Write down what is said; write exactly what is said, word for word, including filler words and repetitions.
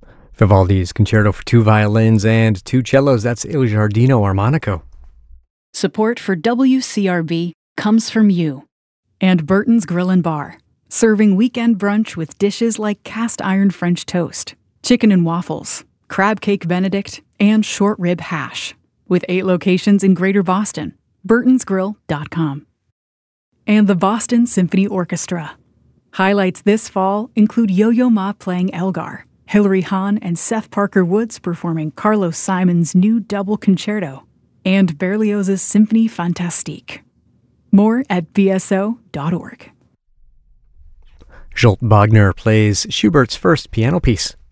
Vivaldi's Concerto for Two Violins and Two Cellos, that's Il Giardino Armonico. Support for W C R B comes from you. And Burton's Grill and Bar, serving weekend brunch with dishes like cast iron French toast, chicken and waffles, crab cake Benedict, and short rib hash. With eight locations in Greater Boston. burtons grill dot com. And the Boston Symphony Orchestra. Highlights this fall include Yo-Yo Ma playing Elgar, Hilary Hahn and Seth Parker Woods performing Carlos Simon's new double concerto, and Berlioz's Symphonie Fantastique. More at b s o dot org. Zsolt Bogner plays Schubert's first piano piece.